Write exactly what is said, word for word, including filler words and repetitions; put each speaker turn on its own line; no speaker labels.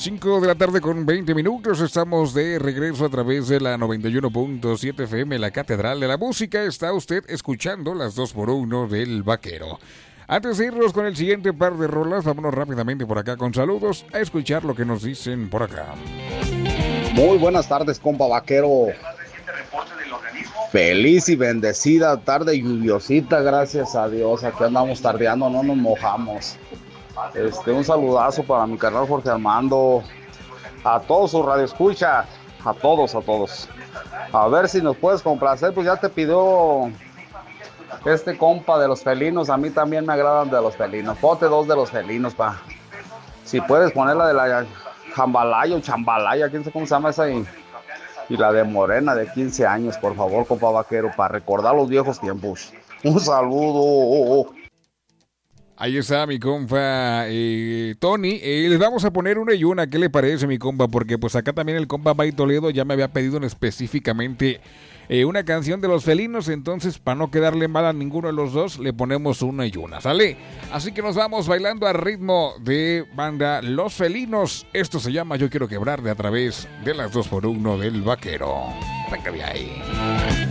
cinco de la tarde con veinte minutos. Estamos de regreso a través de la noventa y uno punto siete F M, la Catedral de la Música. Está usted escuchando las dos por uno del Vaquero. Antes de irnos con el siguiente par de rolas, vámonos rápidamente por acá con saludos a escuchar lo que nos dicen por acá.
Muy buenas tardes, compa Vaquero. Feliz y bendecida tarde lluviosita, gracias a Dios. Aquí andamos tardeando, no nos mojamos. Este, un saludazo para mi carnal Jorge Armando, a todos sus radioescuchas, a todos, a todos. A ver si nos puedes complacer, pues ya te pidió este compa de los felinos, a mí también me agradan de los felinos. Ponte dos de los felinos, pa. Si puedes poner la de la Jambalaya o Chambalaya, quién sabe cómo se llama esa, y, y la de Morena de quince años, por favor, compa Vaquero, para recordar los viejos tiempos. Un saludo.
Ahí está mi compa eh, Tony. Eh, les vamos a poner una y una. ¿Qué le parece, mi compa? Porque pues acá también el compa Bay Toledo ya me había pedido específicamente eh, una canción de los felinos. Entonces, para no quedarle mal a ninguno de los dos, le ponemos una y una, ¿sale? Así que nos vamos bailando al ritmo de banda Los Felinos. Esto se llama Yo Quiero Quebrar, de a través de las dos por uno del Vaquero. Venga de ahí.